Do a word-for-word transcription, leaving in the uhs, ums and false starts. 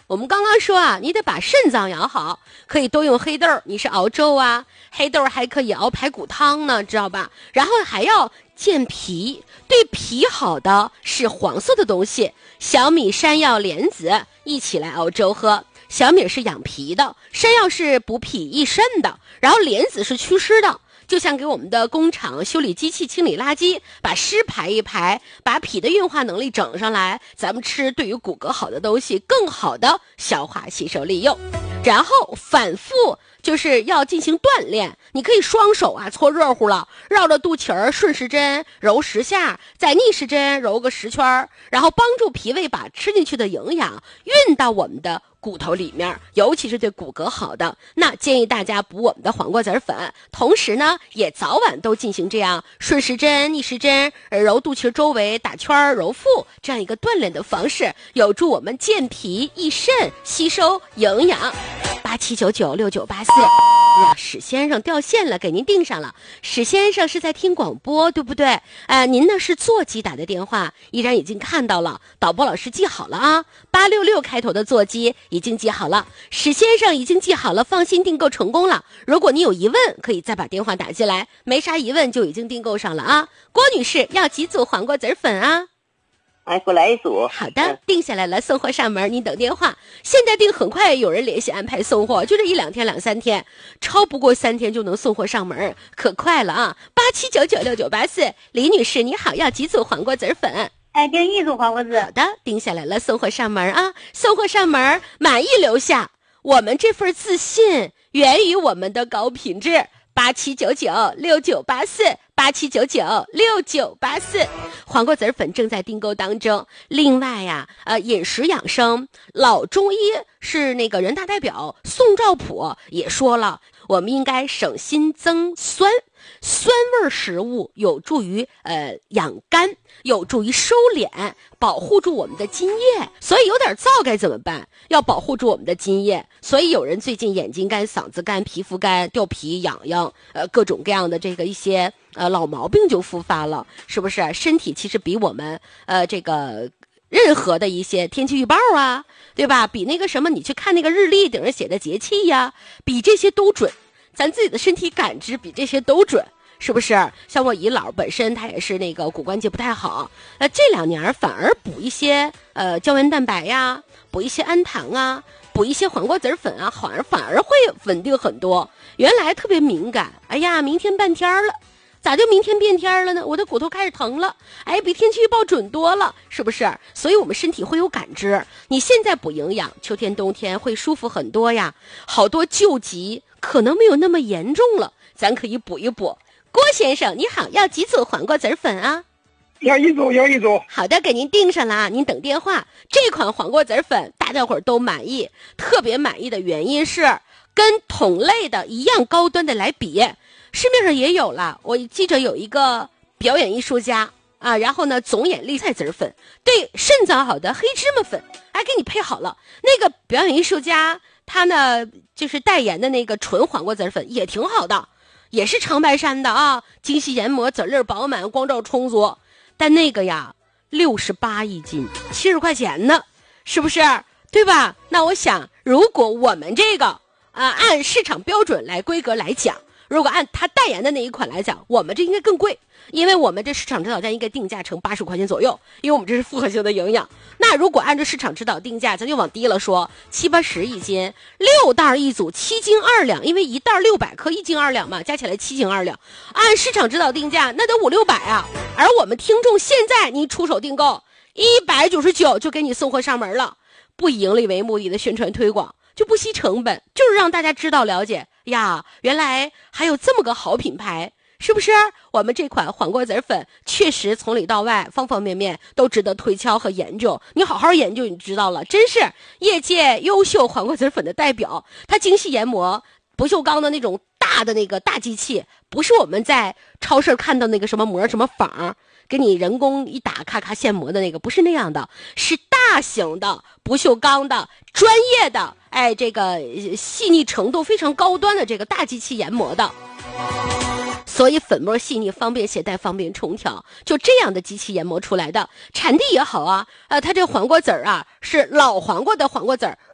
我们刚刚说啊，你得把肾脏养好，可以多用黑豆，你是熬粥啊，黑豆还可以熬排骨汤呢，知道吧？然后还要健脾，对脾好的是黄色的东西，小米、山药、莲子一起来熬粥喝。小米是养脾的，山药是补脾益肾的，然后莲子是祛湿的。就像给我们的工厂修理机器清理垃圾，把湿排一排，把脾的运化能力整上来，咱们吃对于骨骼好的东西更好的消化吸收利用。然后反复就是要进行锻炼，你可以双手啊搓热乎了，绕着肚脐儿顺时针揉十下，再逆时针揉个十圈，然后帮助脾胃把吃进去的营养运到我们的骨头里面，尤其是对骨骼好的，那建议大家补我们的黄瓜籽粉，同时呢也早晚都进行这样顺时针逆时针揉肚脐周围打圈揉腹这样一个锻炼的方式，有助我们健脾益肾吸收营养。八七九九六九八四，呀，史先生掉线了，给您订上了。史先生是在听广播，对不对？呃，您呢是座机打的电话，依然已经看到了，导播老师记好了啊，八六六开头的座机已经记好了，史先生已经记好了，放心订购成功了。如果你有疑问，可以再把电话打进来，没啥疑问就已经订购上了啊。郭女士要几组黄瓜籽粉啊？ 哎，给我来一组。 好的，定下来了，送货上门，您等电话。现在订很快有人联系安排送货，就这一两天两三天，超不过三天就能送货上门，可快了啊！八七九九六九八四，李女士你好，要几组黄瓜籽粉？ 哎，订一组黄瓜籽。 好的，定下来了，送货上门啊！送货上门，满意留下。我们这份自信源于我们的高品质。八七九九六九八四，八七九九六九八四，黄瓜籽粉正在订购当中。另外呀，呃，饮食养生，老中医是那个人大代表宋兆普也说了，我们应该省心增酸。酸味食物有助于呃养肝，有助于收敛，保护住我们的津液。所以有点燥该怎么办？要保护住我们的津液。所以有人最近眼睛干、嗓子干、皮肤干、掉皮、痒痒，呃，各种各样的这个一些呃老毛病就复发了，是不是？身体其实比我们呃这个任何的一些天气预报啊，对吧？比那个什么，你去看那个日历顶上写的节气呀，比这些都准。咱自己的身体感知比这些都准，是不是？像我姨姥本身她也是那个骨关节不太好，呃，这两年反而补一些呃胶原蛋白呀，补一些氨糖啊，补一些黄瓜籽粉啊，好像反而会稳定很多。原来特别敏感，哎呀，明天半天了，咋就明天变天了呢？我的骨头开始疼了，哎，比天气预报准多了，是不是？所以我们身体会有感知。你现在补营养，秋天冬天会舒服很多呀，好多旧疾可能没有那么严重了，咱可以补一补。郭先生你好，要几组黄瓜籽粉啊？ 要一组，要一组。 好的，给您订上了啊，您等电话。这款黄瓜籽粉大家伙儿都满意，特别满意的原因是跟同类的一样高端的来比，市面上也有了。我记着有一个表演艺术家啊，然后呢总演绿菜籽粉，对肾脏好的黑芝麻粉，还给你配好了。那个表演艺术家他呢就是代言的那个纯黄瓜籽粉也挺好的，也是长白山的啊，精细研磨，籽粒饱满，光照充足。但那个呀六十八一斤，七十块钱呢，是不是？对吧？那我想如果我们这个啊按市场标准来规格来讲，如果按他代言的那一款来讲，我们这应该更贵，因为我们这市场指导价应该定价成八十块钱左右，因为我们这是复合型的营养。那如果按照市场指导定价，咱就往低了说，七八十一斤，六袋一组，七斤二两，因为一袋六百克，一斤二两嘛，加起来七斤二两。按市场指导定价，那得五六百啊。而我们听众现在你出手订购一百九十九就给你送货上门了，不以盈利为目的的宣传推广，就不惜成本，就是让大家知道了解呀，原来还有这么个好品牌，是不是？我们这款黄瓜籽粉确实从里到外方方面面都值得推敲和研究，你好好研究你知道了，真是业界优秀黄瓜籽粉的代表。它精细研磨，不锈钢的那种大的那个大机器，不是我们在超市看到那个什么磨什么坊给你人工一打咔咔现磨的那个，不是那样的，是大型的不锈钢的专业的，哎，这个细腻程度非常高端的这个大机器研磨的，所以粉末细腻，方便携带，方便冲调，就这样的机器研磨出来的，产地也好啊。呃，它这黄瓜籽儿啊是老黄瓜的黄瓜籽儿，